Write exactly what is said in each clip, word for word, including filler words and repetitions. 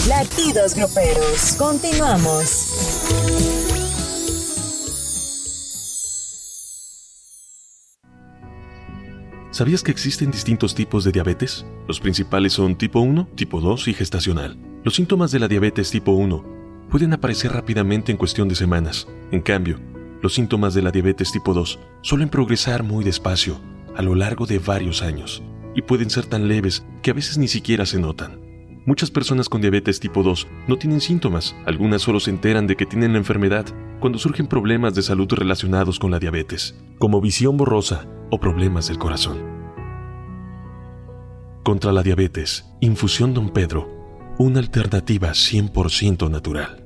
Latidos Gruperos. Continuamos. ¿Sabías que existen distintos tipos de diabetes? Los principales son tipo uno, tipo dos y gestacional. Los síntomas de la diabetes tipo uno pueden aparecer rápidamente en cuestión de semanas. En cambio, los síntomas de la diabetes tipo dos suelen progresar muy despacio, a lo largo de varios años, y pueden ser tan leves que a veces ni siquiera se notan. Muchas personas con diabetes tipo dos no tienen síntomas, algunas solo se enteran de que tienen la enfermedad cuando surgen problemas de salud relacionados con la diabetes, como visión borrosa o problemas del corazón. Contra la diabetes, Infusión Don Pedro, una alternativa cien por ciento natural.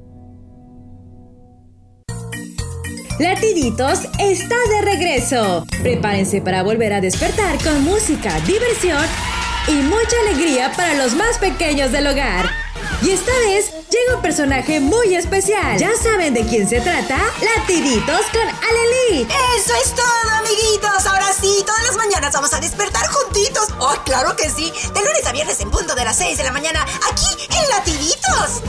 Latiditos está de regreso. Prepárense para volver a despertar con música, diversión y mucha alegría para los más pequeños del hogar. Y esta vez llega un personaje muy especial. ¿Ya saben de quién se trata? Latiditos con Aleli. ¡Eso es todo, amiguitos! Ahora sí, todas las mañanas vamos a despertar juntitos. ¡Oh, claro que sí! De lunes a viernes en punto de las seis de la mañana, aquí en Latiditos.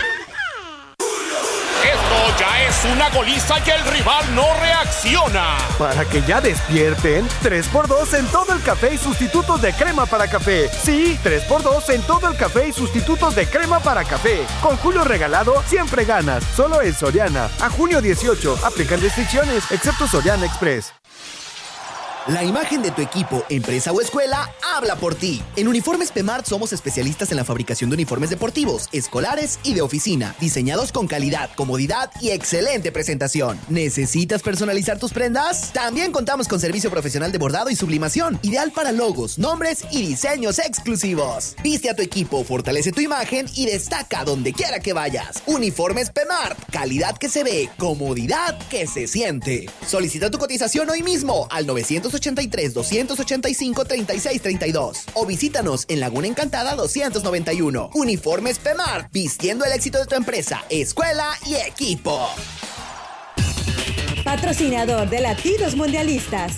Esto ya es una goliza y el rival no reacciona. Para que ya despierten, tres por dos en todo el café y sustitutos de crema para café. Sí, tres por dos en todo el café y sustitutos de crema para café. Con Julio regalado, siempre ganas. Solo en Soriana. A junio dieciocho. Aplican restricciones, excepto Soriana Express. La imagen de tu equipo, empresa o escuela habla por ti. En Uniformes PEMART somos especialistas en la fabricación de uniformes deportivos, escolares y de oficina, diseñados con calidad, comodidad y excelente presentación. ¿Necesitas personalizar tus prendas? También contamos con servicio profesional de bordado y sublimación, ideal para logos, nombres y diseños exclusivos. Viste a tu equipo, fortalece tu imagen y destaca donde quiera que vayas. Uniformes PEMART, calidad que se ve, comodidad que se siente. Solicita tu cotización hoy mismo al novecientos ochenta y tres, doscientos ochenta y cinco, treinta y seis treinta y dos o visítanos en Laguna Encantada doscientos noventa y uno. Uniformes PEMART, vistiendo el éxito de tu empresa, escuela y equipo. Patrocinador de Latidos Mundialistas.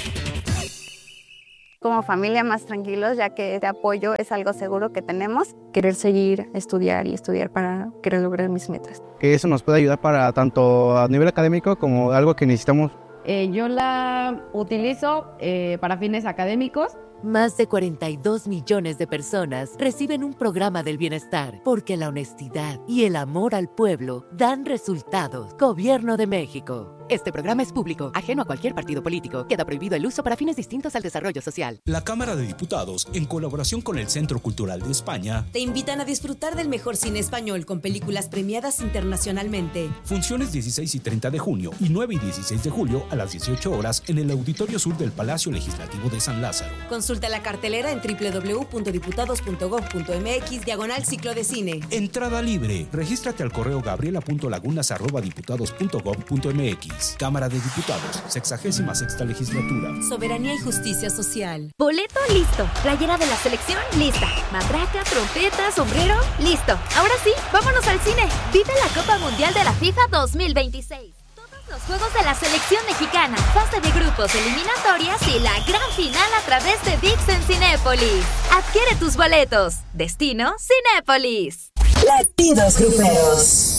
Como familia más tranquilos, ya que este apoyo es algo seguro que tenemos. Querer seguir, estudiar y estudiar para querer lograr mis metas. Que eso nos puede ayudar para tanto a nivel académico como algo que necesitamos. Eh, yo la utilizo eh, para fines académicos. Más de cuarenta y dos millones de personas reciben un programa del bienestar porque la honestidad y el amor al pueblo dan resultados. Gobierno de México. Este programa es público, ajeno a cualquier partido político. Queda prohibido el uso para fines distintos al desarrollo social. La Cámara de Diputados, en colaboración con el Centro Cultural de España, te invitan a disfrutar del mejor cine español con películas premiadas internacionalmente. Funciones dieciséis y treinta de junio y nueve y dieciséis de julio a las dieciocho horas en el Auditorio Sur del Palacio Legislativo de San Lázaro. Consulta la cartelera en doble u doble u doble u punto diputados punto gob punto mx diagonal ciclo de cine. Entrada libre. Regístrate al correo gabriela punto lagunas arroba diputados punto gob punto mx. Cámara de Diputados, sexagésima sexta legislatura. Soberanía y justicia social. Boleto listo. Playera de la selección lista. Matraca, trompeta, sombrero listo. Ahora sí, vámonos al cine. Vive la Copa Mundial de la FIFA dos mil veintiséis. Los juegos de la selección mexicana, fase de grupos, eliminatorias y la gran final a través de V I X en Cinépolis. Adquiere tus boletos. Destino Cinépolis. Latidos Gruperos.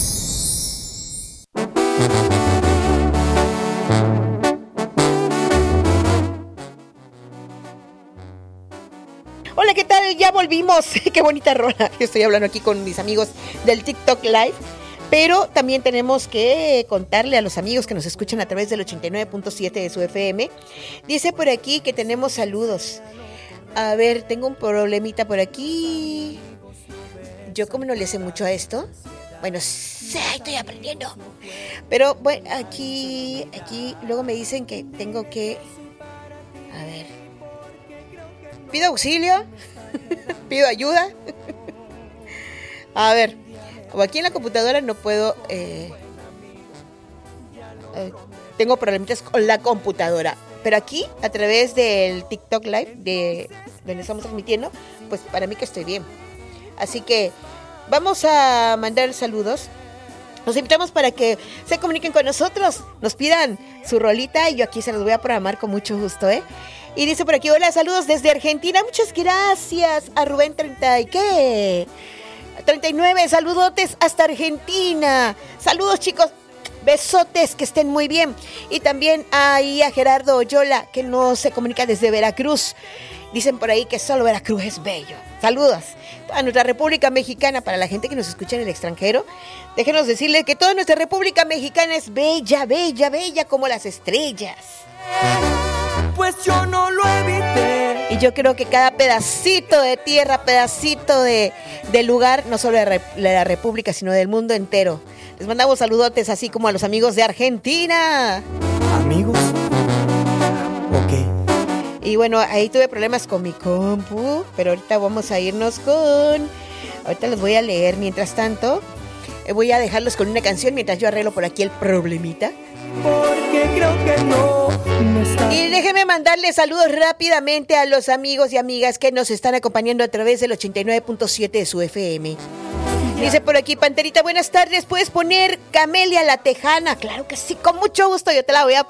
Hola, ¿qué tal? Ya volvimos. Qué bonita rola. Estoy hablando aquí con mis amigos del TikTok Live. Pero también tenemos que contarle a los amigos que nos escuchan a través del ochenta y nueve punto siete de su F M. Dice por aquí que tenemos saludos. A ver, tengo un problemita por aquí. Yo como no le sé mucho a esto. Bueno, sí, estoy aprendiendo. Pero bueno, aquí, aquí luego me dicen que tengo que... A ver. Pido auxilio. Pido ayuda. A ver. O aquí en la computadora no puedo... Eh, eh, tengo problemitas con la computadora. Pero aquí, a través del TikTok Live, de donde estamos transmitiendo, pues para mí que estoy bien. Así que vamos a mandar saludos. Los invitamos para que se comuniquen con nosotros, nos pidan su rolita y yo aquí se los voy a programar con mucho gusto, ¿eh? Y dice por aquí, hola, saludos desde Argentina. Muchas gracias a Rubén treinta y qué... treinta y nueve, saludotes hasta Argentina. Saludos, chicos. Besotes, que estén muy bien. Y también ahí a Gerardo Oyola, que no se comunica desde Veracruz. Dicen por ahí que solo Veracruz es bello. Saludos a nuestra República Mexicana. Para la gente que nos escucha en el extranjero, déjenos decirles que toda nuestra República Mexicana es bella, bella, bella como las estrellas. Pues yo no lo evité. Y yo creo que cada pedacito de tierra, pedacito de, de lugar, no solo de la, de la República, sino del mundo entero. Les mandamos saludotes así como a los amigos de Argentina. ¿Amigos? Ok. Y bueno, ahí tuve problemas con mi compu, pero ahorita vamos a irnos con... Ahorita los voy a leer. Mientras tanto, voy a dejarlos con una canción mientras yo arreglo por aquí el problemita. Porque creo que no, no está... Y déjenme mandarles saludos rápidamente a los amigos y amigas que nos están acompañando a través del ochenta y nueve punto siete de su F M. Dice por aquí, Panterita, buenas tardes, ¿puedes poner Camelia la Tejana? Claro que sí, con mucho gusto, yo te la voy a poner.